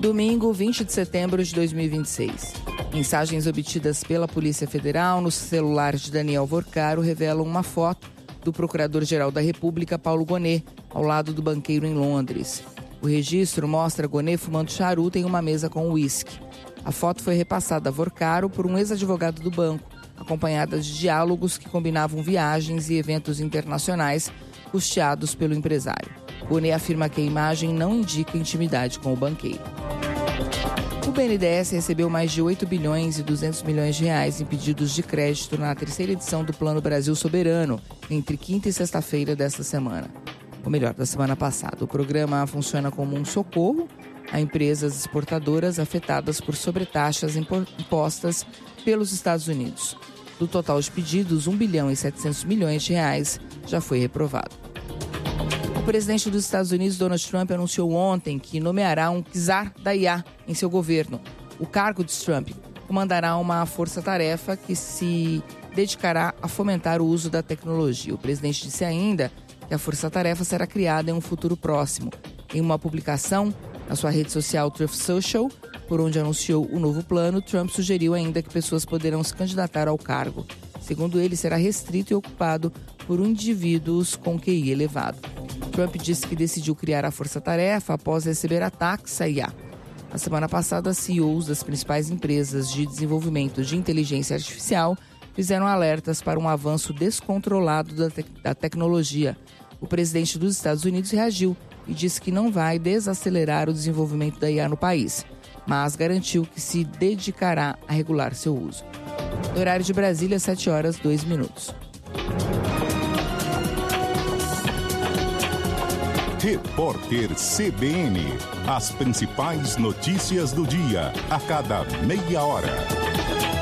Domingo, 20 de setembro de 2026. Mensagens obtidas pela Polícia Federal no celular de Daniel Vorcaro revelam uma foto do Procurador-Geral da República, Paulo Gonet, ao lado do banqueiro em Londres. O registro mostra Gonet fumando charuto em uma mesa com uísque. A foto foi repassada a Vorcaro por um ex-advogado do banco, acompanhada de diálogos que combinavam viagens e eventos internacionais custeados pelo empresário. Gonet afirma que a imagem não indica intimidade com o banqueiro. O BNDES recebeu mais de 8 bilhões e 200 milhões de reais em pedidos de crédito na terceira edição do Plano Brasil Soberano, entre quinta e sexta-feira desta semana. Ou melhor, da semana passada. O programa funciona como um socorro a empresas exportadoras afetadas por sobretaxas impostas pelos Estados Unidos. Do total de pedidos, 1 bilhão e 700 milhões de reais já foi reprovado. O presidente dos Estados Unidos, Donald Trump, anunciou ontem que nomeará um czar da IA em seu governo. O cargo de Trump comandará uma força-tarefa que se dedicará a fomentar o uso da tecnologia. O presidente disse ainda que a força-tarefa será criada em um futuro próximo. Em uma publicação na sua rede social Truth Social, por onde anunciou o novo plano, Trump sugeriu ainda que pessoas poderão se candidatar ao cargo. Segundo ele, será restrito e ocupado por indivíduos com QI elevado. Trump disse que decidiu criar a força-tarefa após receber ataques à IA. Na semana passada, CEOs das principais empresas de desenvolvimento de inteligência artificial fizeram alertas para um avanço descontrolado da tecnologia. O presidente dos Estados Unidos reagiu e disse que não vai desacelerar o desenvolvimento da IA no país, mas garantiu que se dedicará a regular seu uso. No horário de Brasília, 7h02. Repórter CBN. As principais notícias do dia, a cada meia hora.